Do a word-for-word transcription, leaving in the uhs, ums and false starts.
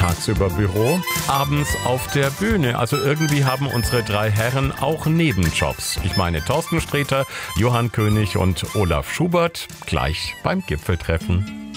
tagsüber Büro, abends auf der Bühne. Also irgendwie haben unsere drei Herren auch Nebenjobs. Ich meine Thorsten Sträter, Johann König und Olaf Schubert gleich beim Gipfeltreffen.